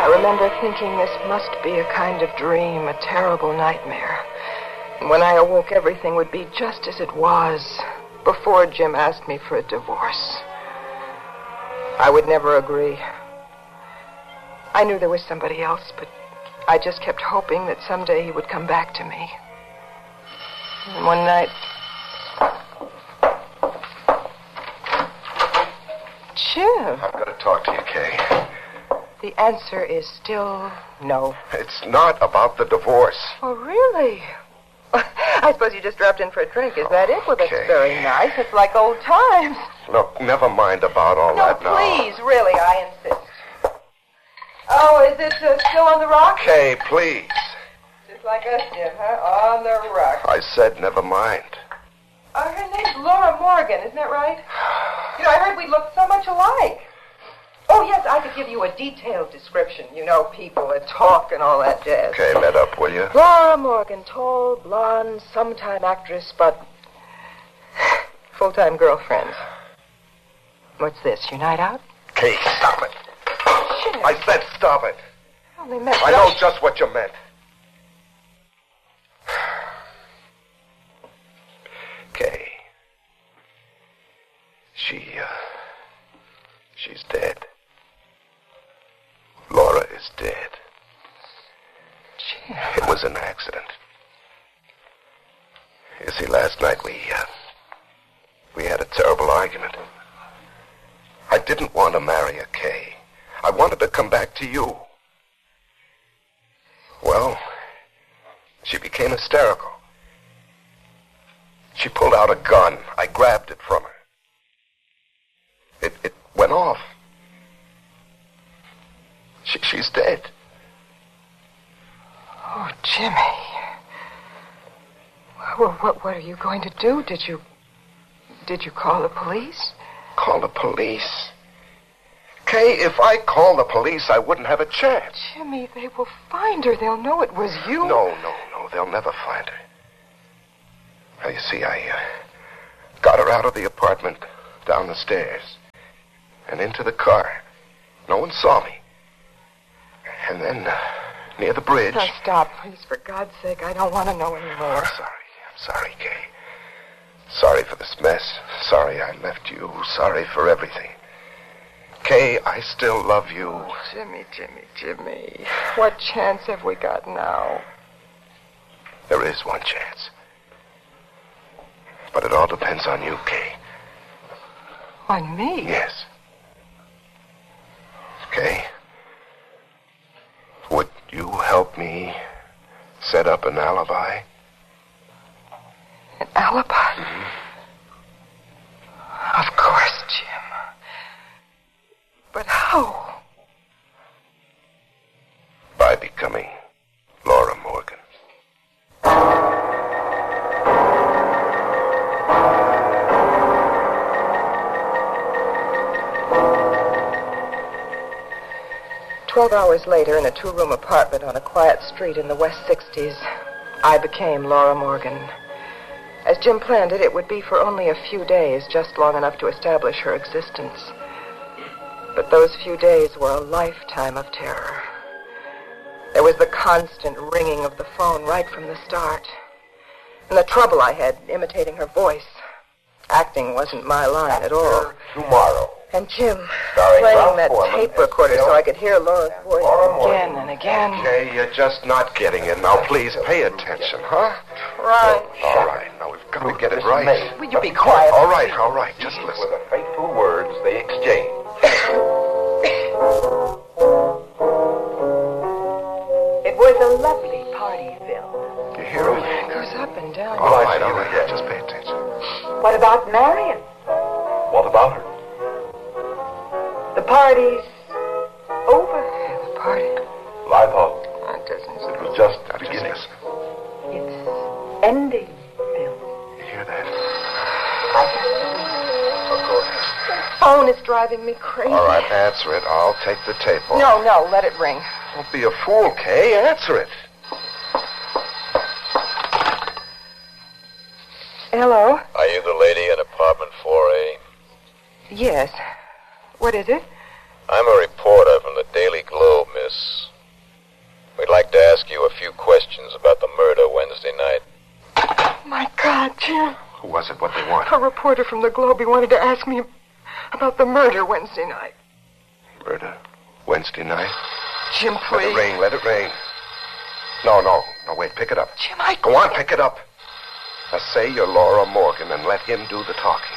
I remember thinking this must be a kind of dream, a terrible nightmare. And when I awoke, everything would be just as it was before Jim asked me for a divorce. I would never agree. I knew there was somebody else, but I just kept hoping that someday he would come back to me. And one night... Jim. I've got to talk to you, Kay. The answer is still no. It's not about the divorce. Oh, really? I suppose you just dropped in for a drink. Is that it? Well, that's Okay. very nice. It's like old times. Look, never mind about all No, that now. please, really, I insist. Oh, is it still on the rock? Kay, please. Just like us, Jim, huh? On the rock. I said never mind. Her name's Laura Morgan, isn't that right? You know, I heard we looked so much alike. Oh, yes, I could give you a detailed description. You know, people that talk and all that jazz. Okay, let up, will you? Laura Morgan, tall, blonde, sometime actress, but full-time girlfriend. What's this, your night out? Kay, stop it. Shit. I said stop it. Only met I know just what you meant. Kay. She's dead. Laura is dead. Jim. It was an accident. You see, last night we had a terrible argument. I didn't want to marry her, Kay. I wanted to come back to you. Well, she became hysterical. She pulled out a gun. I grabbed it from her. It went off. She's dead. Oh, Jimmy. Well, what are you going to do? Did you call the police? Call the police? Kay, if I call the police, I wouldn't have a chance. Jimmy, they will find her. They'll know it was you. No. They'll never find her. Now, you see, I got her out of the apartment, down the stairs, and into the car. No one saw me. And then, near the bridge... Now, stop, please, for God's sake. I don't want to know anymore. I'm sorry, Kay. Sorry for this mess. Sorry I left you. Sorry for everything. Kay, I still love you. Oh, Jimmy. What chance have we got now? There is one chance. But it all depends on you, Kay. On me? Yes. Kay, would you help me set up an alibi? An alibi? Mm-hmm. Of course, Jim. But how? By becoming Laura Morgan. 12 hours later, in a 2-room apartment on a quiet street in the West 60s, I became Laura Morgan. As Jim planned it, it would be for only a few days, just long enough to establish her existence. But those few days were a lifetime of terror. There was the constant ringing of the phone right from the start. And the trouble I had imitating her voice. Acting wasn't my line at all. Tomorrow. And Jim Starring playing Ralph that Foreman tape as recorder Phil so I could hear Laura's voice Laura again Morgan. and again. Okay, you're just not getting it. Now, please, pay attention, huh? Right. All right, now we've got to get it right. Will you be quiet? All right, just These listen. were the fateful words they exchanged. It was a lovely party, Phil. You hear him? It goes up and down. All right, just pay attention. What about Marion? What about her? The party's over. The party? I thought It doesn't. it was just Now, just beginning. listen. It's ending, Phil. You hear that? Of course. The phone is driving me crazy. All right, answer it. I'll take the tape off. No, let it ring. Don't be a fool, Kay. Answer it. Hello? Are you the lady in apartment 4A? Yes. What is it? I'm a reporter from the Daily Globe, miss. A reporter from the Globe. He wanted to ask me about the murder Wednesday night. Murder? Wednesday night? Jim, please. Let it rain. No, wait, pick it up. Jim, Go on, pick it up. Now say you're Laura Morgan and let him do the talking.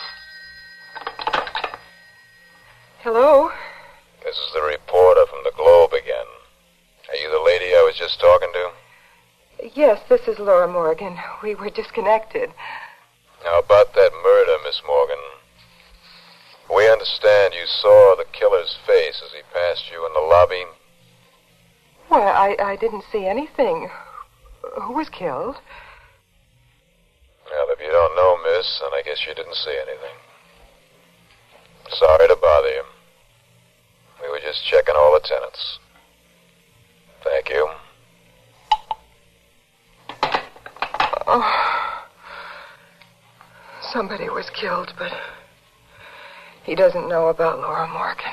Hello? This is the reporter from the Globe again. Are you the lady I was just talking to? Yes, this is Laura Morgan. We were disconnected. How about that murder, Miss Morgan? We understand you saw the killer's face as he passed you in the lobby. Well, I didn't see anything. Who was killed? Well, if you don't know, miss, then I guess you didn't see anything. Sorry to bother you. We were just checking all the tenants. Thank you. Oh. Somebody was killed, but he doesn't know about Laura Morgan.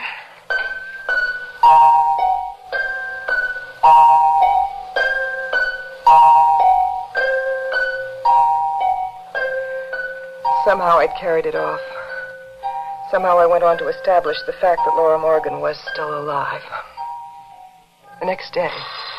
Somehow I'd carried it off. Somehow I went on to establish the fact that Laura Morgan was still alive. The next day.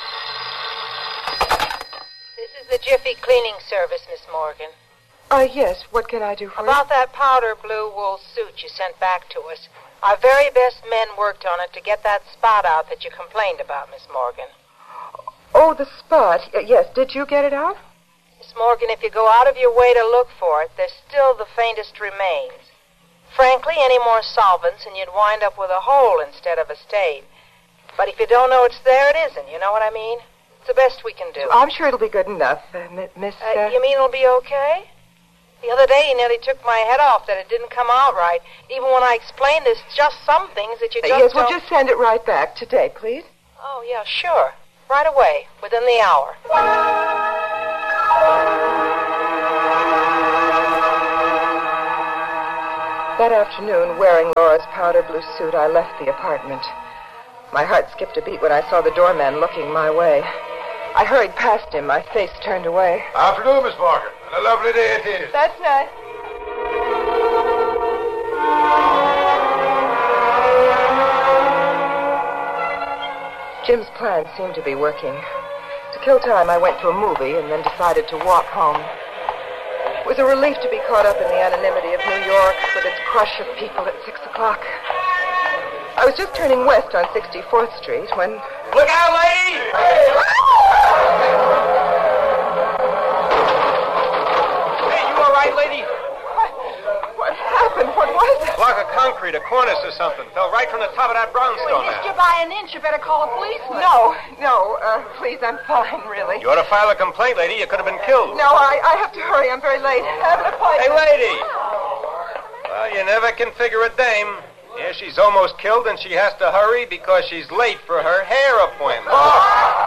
This is the Jiffy Cleaning Service, Miss Morgan. Yes. What can I do for you? About that powder blue wool suit you sent back to us. Our very best men worked on it to get that spot out that you complained about, Miss Morgan. Oh, the spot. Yes. Did you get it out? Miss Morgan, if you go out of your way to look for it, there's still the faintest remains. Frankly, any more solvents and you'd wind up with a hole instead of a stain. But if you don't know it's there, it isn't. You know what I mean? It's the best we can do. I'm sure it'll be good enough, Miss... You mean it'll be okay? The other day, you nearly took my head off that it didn't come out right. Even when I explained there's just some things that you just Yes, don't... well, just send it right back today, please. Oh, yeah, sure. Right away, within the hour. That afternoon, wearing Laura's powder blue suit, I left the apartment. My heart skipped a beat when I saw the doorman looking my way. I hurried past him, my face turned away. Afternoon, Miss Morgan. And a lovely day it is. That's nice. Jim's plan seemed to be working. To kill time, I went to a movie and then decided to walk home. It was a relief to be caught up in the anonymity of New York with its crush of people at 6 o'clock. I was just turning west on 64th Street when... Look out, lady! Hey, you all right, lady? What happened? What was it? Block of concrete, a cornice or something. Fell right from the top of that brownstone Missed there. you by an inch. You better call a policeman. No, please, I'm fine, really. You ought to file a complaint, lady. You could have been killed. No, I have to hurry. I'm very late. I have an appointment. Hey, lady! Well, you never can figure a dame. Here she's almost killed, and she has to hurry because she's late for her hair appointment.